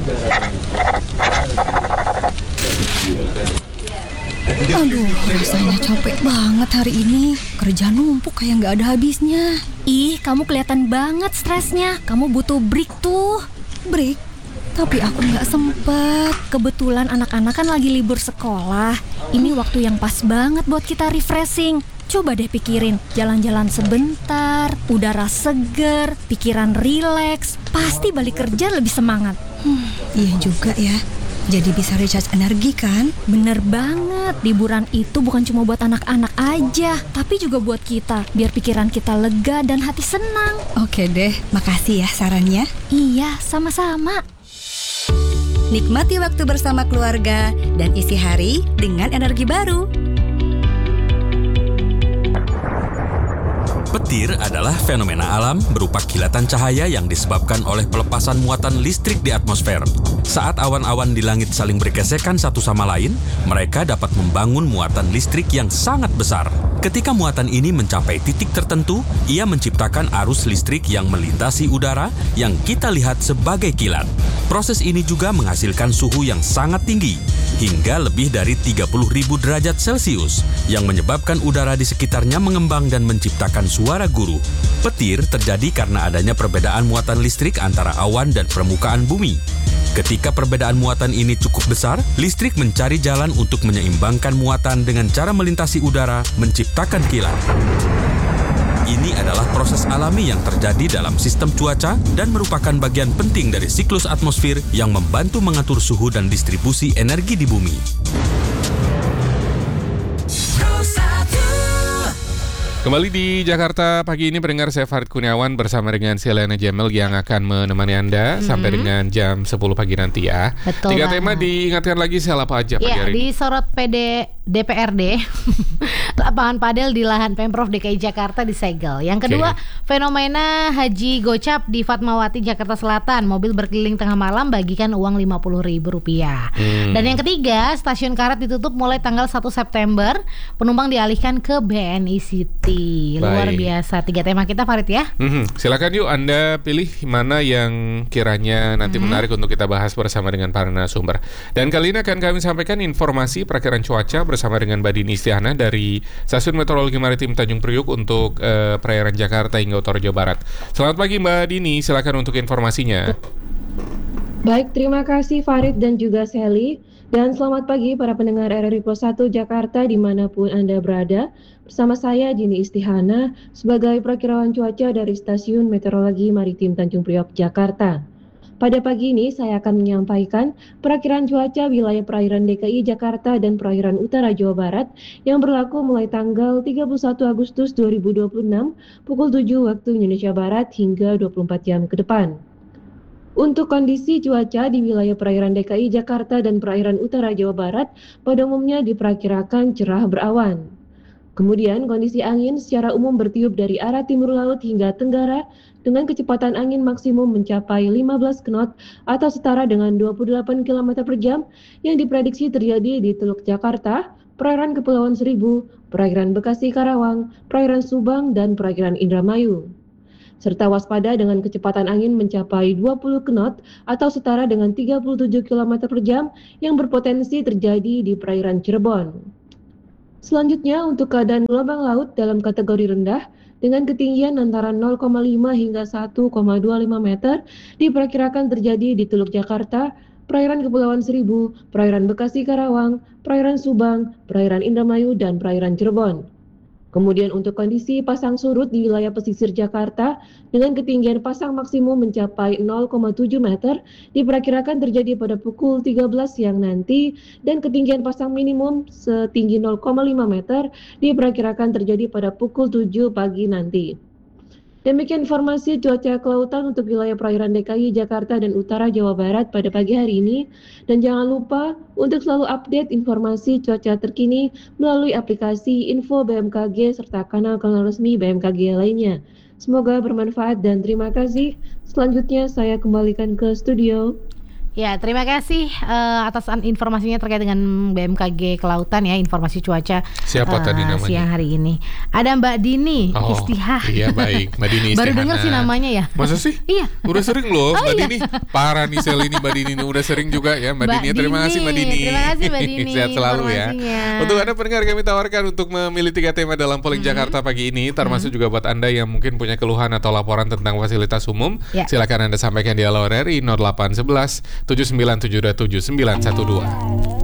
Aduh, rasanya capek banget hari ini. Kerja numpuk kayak nggak ada habisnya. Ih, kamu kelihatan banget stresnya. Kamu butuh break tuh. Break? Tapi aku nggak sempet. Kebetulan anak-anak kan lagi libur sekolah. Ini waktu yang pas banget buat kita refreshing. Coba deh pikirin, jalan-jalan sebentar, udara seger, pikiran rileks. Pasti balik kerja lebih semangat. Iya juga ya. Jadi bisa recharge energi kan? Bener banget, liburan itu bukan cuma buat anak-anak aja, tapi juga buat kita, biar pikiran kita lega dan hati senang. Oke deh, makasih ya sarannya. Iya, sama-sama. Nikmati waktu bersama keluarga dan isi hari dengan energi baru. Petir adalah fenomena alam berupa kilatan cahaya yang disebabkan oleh pelepasan muatan listrik di atmosfer. Saat awan-awan di langit saling bergesekan satu sama lain, mereka dapat membangun muatan listrik yang sangat besar. Ketika muatan ini mencapai titik tertentu, ia menciptakan arus listrik yang melintasi udara yang kita lihat sebagai kilat. Proses ini juga menghasilkan suhu yang sangat tinggi, hingga lebih dari 30.000 derajat Celcius, yang menyebabkan udara di sekitarnya mengembang dan menciptakan suara guru. Petir terjadi karena adanya perbedaan muatan listrik antara awan dan permukaan bumi. Ketika perbedaan muatan ini cukup besar, listrik mencari jalan untuk menyeimbangkan muatan dengan cara melintasi udara, menciptakan kilat. Ini adalah proses alami yang terjadi dalam sistem cuaca dan merupakan bagian penting dari siklus atmosfer yang membantu mengatur suhu dan distribusi energi di bumi. Kembali di Jakarta pagi ini, pendengar, saya Farid Kurniawan bersama dengan Selena Jamel yang akan menemani Anda sampai dengan jam 10 pagi nanti ya. Betul 3 banget. tema diingatkan lagi, Sel, apa aja pagi Ya, hari ini? disorot DPRD, lapangan padel di lahan Pemprov DKI Jakarta disegel. Yang kedua, fenomena Haji Gocap di Fatmawati, Jakarta Selatan. Mobil berkeliling tengah malam bagikan uang Rp50.000. Dan yang ketiga, stasiun Karet ditutup mulai tanggal 1 September. Penumpang dialihkan ke BNI City. Luar Baik. biasa. 3 tema kita, Farid ya. Silakan yuk Anda pilih mana yang kiranya nanti menarik untuk kita bahas bersama dengan para narasumber. Dan kali ini akan kami sampaikan informasi perakiran cuaca bersama dengan Mbak Dini Istiana dari Stasiun Meteorologi Maritim Tanjung Priuk untuk perairan Jakarta hingga utara Jawa Barat. Selamat pagi Mbak Dini, silakan untuk informasinya. Baik, terima kasih Farid dan juga Sally. Dan selamat pagi para pendengar RRI Pro 1 Jakarta dimanapun Anda berada. Bersama saya Dini Istihana sebagai perakiraan cuaca dari Stasiun Meteorologi Maritim Tanjung Priok, Jakarta. Pada pagi ini saya akan menyampaikan perakiraan cuaca wilayah perairan DKI Jakarta dan perairan utara Jawa Barat yang berlaku mulai tanggal 31 Agustus 2026 pukul 7 waktu Indonesia Barat hingga 24 jam ke depan. Untuk kondisi cuaca di wilayah perairan DKI Jakarta dan perairan utara Jawa Barat pada umumnya diperkirakan cerah berawan. Kemudian kondisi angin secara umum bertiup dari arah timur laut hingga tenggara dengan kecepatan angin maksimum mencapai 15 knot atau setara dengan 28 km per jam yang diprediksi terjadi di Teluk Jakarta, perairan Kepulauan Seribu, perairan Bekasi Karawang, perairan Subang, dan perairan Indramayu. Serta waspada dengan kecepatan angin mencapai 20 knot atau setara dengan 37 km per jam yang berpotensi terjadi di perairan Cirebon. Selanjutnya untuk keadaan gelombang laut dalam kategori rendah dengan ketinggian antara 0,5 hingga 1,25 meter diperkirakan terjadi di Teluk Jakarta, perairan Kepulauan Seribu, perairan Bekasi Karawang, perairan Subang, perairan Indramayu, dan perairan Cirebon. Kemudian untuk kondisi pasang surut di wilayah pesisir Jakarta dengan ketinggian pasang maksimum mencapai 0,7 meter diperkirakan terjadi pada pukul 13 siang nanti dan ketinggian pasang minimum setinggi 0,5 meter diperkirakan terjadi pada pukul 7 pagi nanti. Demikian informasi cuaca kelautan untuk wilayah perairan DKI Jakarta dan utara Jawa Barat pada pagi hari ini. Dan jangan lupa untuk selalu update informasi cuaca terkini melalui aplikasi Info BMKG serta kanal-kanal resmi BMKG lainnya. Semoga bermanfaat dan terima kasih. Selanjutnya saya kembalikan ke studio. Ya, terima kasih atas informasinya terkait dengan BMKG Kelautan ya, informasi cuaca. Siapa tadi namanya? Siang hari ini. Ada Mbak Dini Istihah. Iya baik, Mbak Dini Istihana. Baru dengar sih namanya ya. Masa sih? Iya. Udah sering loh Mbak Dini. Parah nih Sel ini Mbak Dini udah sering juga ya Mbak Dini. Terima kasih Mbak Dini. Terima kasih Mbak Dini. Sehat selalu ya. Untuk Anda pendengar kami tawarkan untuk memilih 3 tema dalam polling Jakarta pagi ini, termasuk juga buat Anda yang mungkin punya keluhan atau laporan tentang fasilitas umum. Ya. Silakan Anda sampaikan di Halo RRI 0811 79727912.